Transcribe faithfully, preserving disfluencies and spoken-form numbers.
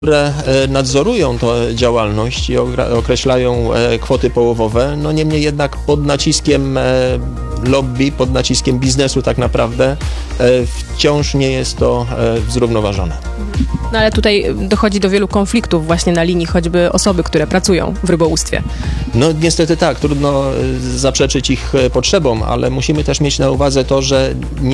które nadzorują tę działalność i określają kwoty połowowe, no niemniej jednak pod naciskiem lobby, pod naciskiem biznesu tak naprawdę wciąż nie jest to zrównoważone. No ale tutaj dochodzi do wielu konfliktów właśnie na linii choćby osoby, które pracują w rybołówstwie. No niestety tak, trudno zaprzeczyć ich potrzebom, ale musimy też mieć na uwadze to, że nie